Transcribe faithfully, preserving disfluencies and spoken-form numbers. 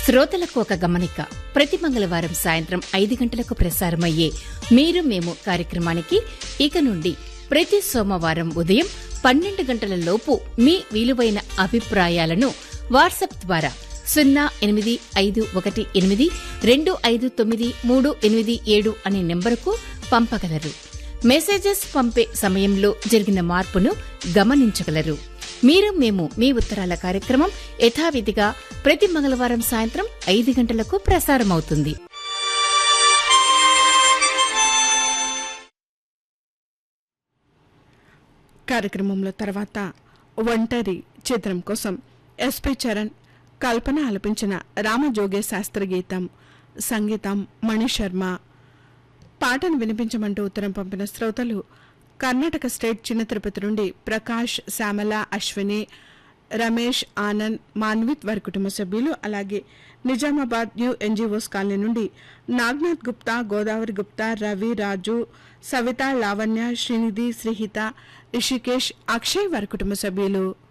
శ్రోతలకు ఒక గమనిక. ప్రతి మంగళవారం సాయంత్రం ఐదు గంటలకు ప్రసారమయ్యే మీరు మేము కార్యక్రమానికి ఇక నుండి ప్రతి సోమవారం ఉదయం పన్నెండు గంటల లోపు మీ విలువైన అభిప్రాయాలను వాట్సాప్ ద్వారా సున్నా ఎనిమిది ఐదు ఒకటి ఎనిమిది రెండు ఐదు తొమ్మిది మూడు ఎనిమిది ఏడు అనే నెంబరుకు పంపగలరు. మెసేజెస్ పంపే సమయంలో జరిగిన మార్పును గమనించగలరు. మీరు మేము మీ ఉత్తరాల కార్యక్రమం యథావిధిగా ప్రతి మంగళవారం సాయంత్రం ఐదు గంటలకు ప్రసారమవుతుంది. కార్యక్రమంలో తర్వాత ఒంటరి చిత్రం కోసం ఎస్పి చరణ్, కల్పన ఆలపించిన రామజోగే శాస్త్రి గీతం, సంగీతం మణిశర్మ. పాటను వినిపించమంటూ ఉత్తరం పంపిన శ్రోతలు కర్ణాటక స్టేట్ చిన్న తిరుపతి నుండి ప్రకాష్, శ్యామల, అశ్విని, రమేష్, ఆనంద్, మాన్విత్ వారి కుటుంబ సభ్యులు, అలాగే నిజామాబాద్ న్యూ ఎన్జిఓస్ కాలనీ నుండి నాగ్నాథ్ గుప్తా, గోదావరి గుప్తా, రవి, రాజు, సవిత, లావణ్య, శ్రీనిధి, శ్రీహిత, రిషికేష్, అక్షయ్ వారి కుటుంబ సభ్యులు.